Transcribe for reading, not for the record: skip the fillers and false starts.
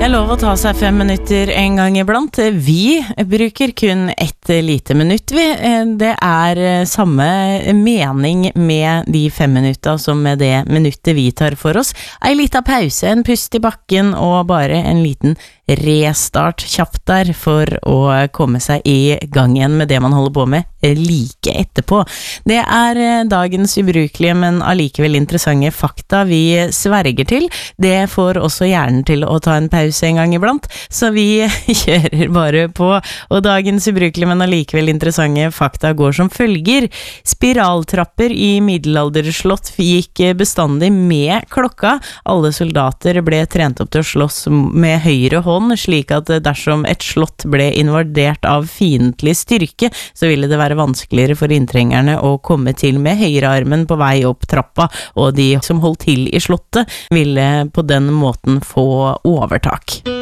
lov å ta seg 5 minutter en gang iblant. Vi bruker kun ett lite minutt. Det samme mening med de 5 minutter som med det minuttet vi tar for oss. En liten pause, en pust i bakken og bare en liten restart kjapt der for å komme seg i gang igjen med det man holder på med like etterpå. Det dagens ubrukelige, men allikevel interessante fakta vi sverger til. Det får også hjernen til å ta en pause en gang iblant, så vi kjører bare på. Og dagens ubrukelige, men allikevel interessante fakta går som følger. Spiraltrapper i middelalderslott gikk bestandig med klokka. Alle soldater ble trent opp til å slåss med høyre hånd, slik at dersom et slott ble invadert av fiendtlig styrke, så ville det være vanskeligere for inntrengerne å komme til med høyrearmen på vei opp trappa, og de som holdt til i slottet ville på den måten få overtak.